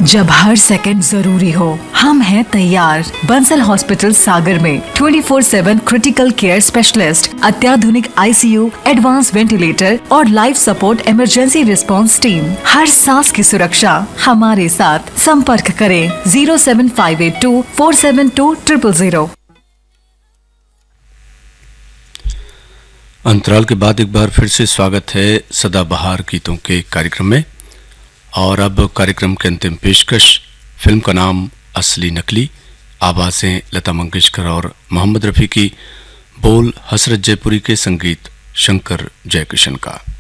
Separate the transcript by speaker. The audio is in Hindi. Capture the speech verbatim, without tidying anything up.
Speaker 1: जब हर सेकंड जरूरी हो, हम हैं तैयार। बंसल हॉस्पिटल सागर में चौबीस सात क्रिटिकल केयर स्पेशलिस्ट, अत्याधुनिक आईसीयू, एडवांस वेंटिलेटर और life support emergency response team. हर सांस की सुरक्षा हमारे साथ। संपर्क करें zero seven five eight to four seven to triple zero.
Speaker 2: अंतराल के बाद एक बार फिर से स्वागत है सदाबहार गीतों के कार्यक्रम में। और अब कार्यक्रम के अंतिम पेशकश, फिल्म का नाम असली नकली, आवाज़ें लता मंगेशकर और मोहम्मद रफ़ी की, बोल हसरत जयपुरी के, संगीत शंकर जयकिशन का।